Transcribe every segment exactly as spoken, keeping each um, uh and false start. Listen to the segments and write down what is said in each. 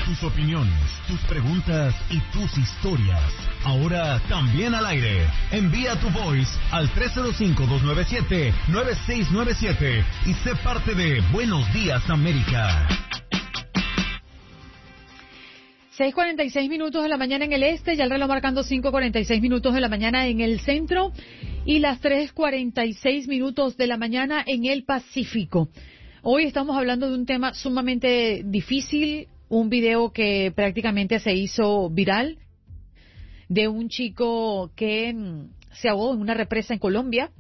Tus opiniones, tus preguntas y tus historias. Ahora también al aire. Envía tu voice al tres cero cinco, dos nueve siete, nueve seis nueve siete y sé parte de Buenos Días América. seis cuarenta y seis minutos de la mañana en el este, ya el reloj marcando cinco cuarenta y seis minutos de la mañana en el centro y las tres cuarenta y seis minutos de la mañana en el Pacífico. Hoy estamos hablando de un tema sumamente difícil, un video que prácticamente se hizo viral de un chico que se ahogó en una represa en Colombia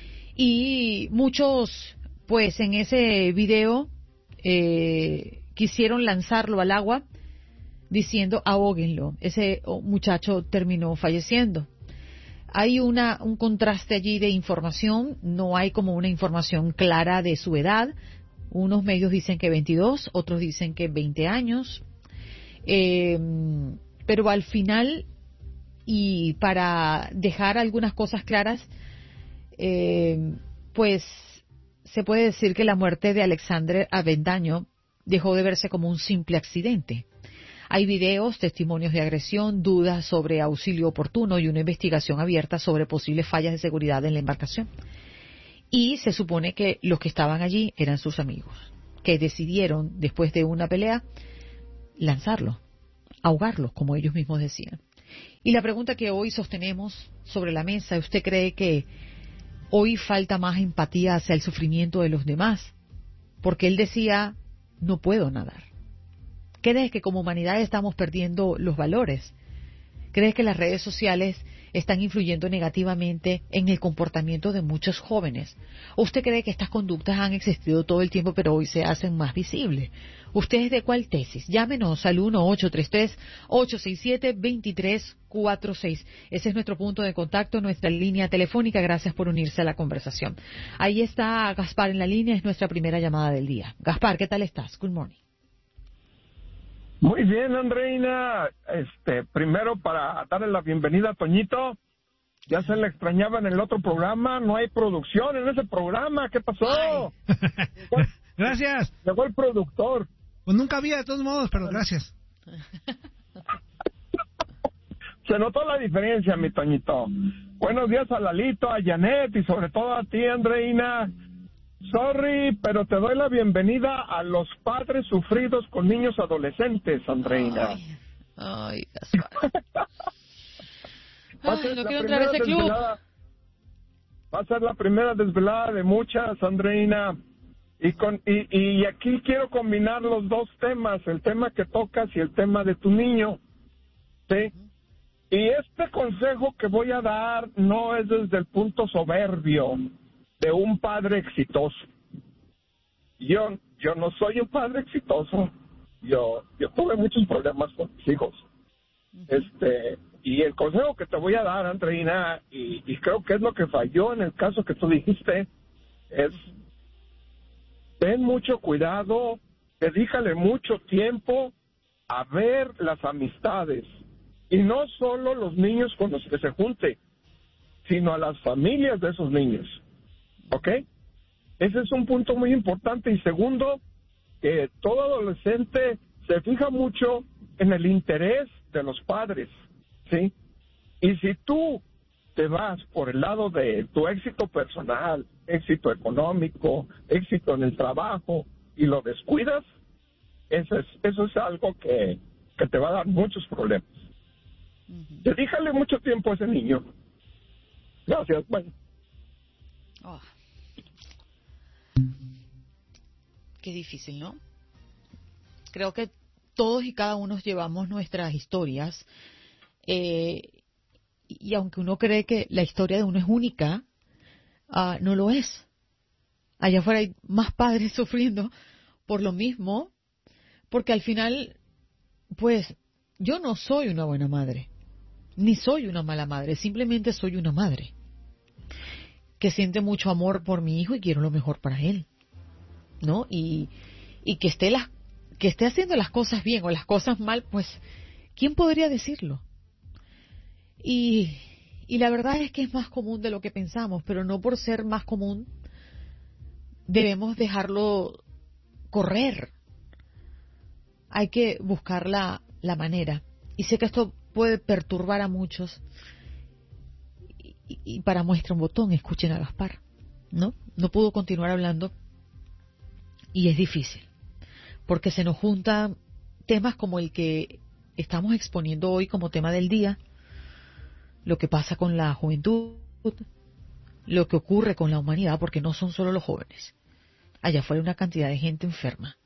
y muchos, pues en ese video eh, quisieron lanzarlo al agua diciendo ahóguenlo. Ese muchacho terminó falleciendo. Hay una un contraste allí de información, no hay como una información clara de su edad. Unos medios dicen que veintidós, otros dicen que veinte años. Eh, pero al final, y para dejar algunas cosas claras, eh, pues se puede decir que la muerte de Alexandre Avendaño dejó de verse como un simple accidente. Hay videos, testimonios de agresión, dudas sobre auxilio oportuno y una investigación abierta sobre posibles fallas de seguridad en la embarcación. Y se supone que los que estaban allí eran sus amigos, que decidieron, después de una pelea, lanzarlo, ahogarlo, como ellos mismos decían. Y la pregunta que hoy sostenemos sobre la mesa, ¿usted cree que hoy falta más empatía hacia el sufrimiento de los demás? Porque él decía, no puedo nadar. ¿Crees que como humanidad estamos perdiendo los valores? ¿Crees que las redes sociales están influyendo negativamente en el comportamiento de muchos jóvenes? ¿O usted cree que estas conductas han existido todo el tiempo pero hoy se hacen más visibles? ¿Usted es de cuál tesis? Llámenos al uno ocho tres tres, ocho seis siete, dos tres cuatro seis. Ese es nuestro punto de contacto, nuestra línea telefónica. Gracias por unirse a la conversación. Ahí está Gaspar en la línea, es nuestra primera llamada del día. Gaspar, ¿qué tal estás? Good morning. Muy bien, Andreina. Este, primero para darle la bienvenida a Toñito. Ya se le extrañaba en el otro programa. No hay producción en ese programa. ¿Qué pasó? Gracias. Llegó el productor. Pues nunca había de todos modos, pero gracias. Se notó la diferencia, mi Toñito. Buenos días a Lalito, a Janet y sobre todo a ti, Andreina. Sorry, pero te doy la bienvenida a los padres sufridos con niños adolescentes, Andreina. Ay, ay, Gaspar. Va a Ay, ser no la quiero entrar a ese club. desvelada- Va a ser la primera desvelada de muchas, Andreina. Y, con, y, y aquí quiero combinar los dos temas, el tema que tocas y el tema de tu niño. ¿Sí? Y este consejo que voy a dar no es desde el punto soberbio de un padre exitoso. Yo yo no soy un padre exitoso. Yo yo tuve muchos problemas con mis hijos. Este, y el consejo que te voy a dar, Andreina, y, y creo que es lo que falló en el caso que tú dijiste, es ten mucho cuidado, dedícale mucho tiempo a ver las amistades. Y no solo los niños con los que se junte, sino a las familias de esos niños. ¿Ok? Ese es un punto muy importante. Y segundo, que todo adolescente se fija mucho en el interés de los padres, ¿sí? Y si tú te vas por el lado de tu éxito personal, éxito económico, éxito en el trabajo, y lo descuidas, eso es, eso es algo que, que te va a dar muchos problemas. Uh-huh. Dedícale mucho tiempo a ese niño. Gracias, bueno. Oh. Qué difícil, ¿no? Creo que todos y cada uno llevamos nuestras historias eh, y aunque uno cree que la historia de uno es única, uh, no lo es. Allá afuera hay más padres sufriendo por lo mismo, porque al final, pues, yo no soy una buena madre, ni soy una mala madre, simplemente soy una madre que siente mucho amor por mi hijo y quiero lo mejor para él, ¿no? Y, y que esté las, que esté haciendo las cosas bien o las cosas mal, pues, ¿quién podría decirlo? Y, y la verdad es que es más común de lo que pensamos, pero no por ser más común debemos dejarlo correr. hay que buscar la, la manera. Y sé que esto puede perturbar a muchos. Y, y para muestra un botón, escuchen a Gaspar, ¿no? No pudo continuar hablando y es difícil, porque se nos juntan temas como el que estamos exponiendo hoy como tema del día, lo que pasa con la juventud, lo que ocurre con la humanidad, porque no son solo los jóvenes. Allá afuera hay una cantidad de gente enferma.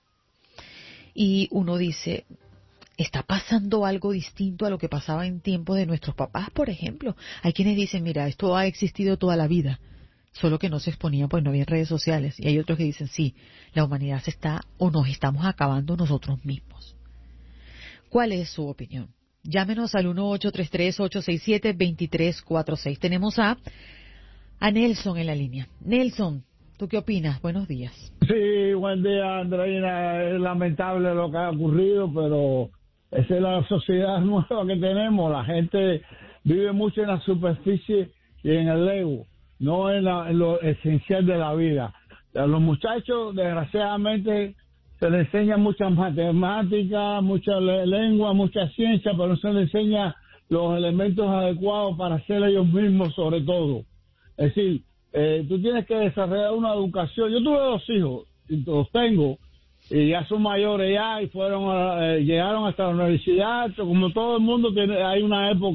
Y uno dice, ¿está pasando algo distinto a lo que pasaba en tiempos de nuestros papás, por ejemplo? Hay quienes dicen, mira, esto ha existido toda la vida, solo que no se exponía, pues no había redes sociales. Y hay otros que dicen, sí, la humanidad se está o nos estamos acabando nosotros mismos. ¿Cuál es su opinión? Llámenos al uno ocho tres tres, ocho seis siete, dos tres cuatro seis. Tenemos a, a Nelson en la línea. Nelson, ¿tú qué opinas? Buenos días. Sí, buen día, Andreina. Es lamentable lo que ha ocurrido, pero esa es la sociedad nueva que tenemos. La gente vive mucho en la superficie y en el ego, no en, la, en lo esencial de la vida. A los muchachos, desgraciadamente, se les enseña muchas matemáticas, mucha lengua, mucha ciencia, pero no se les enseña los elementos adecuados para ser ellos mismos, sobre todo. Es decir, eh, tú tienes que desarrollar una educación. Yo tuve dos hijos, y los tengo, y ya son mayores ya, y fueron a, eh, llegaron hasta la universidad. Como todo el mundo, tiene, hay una época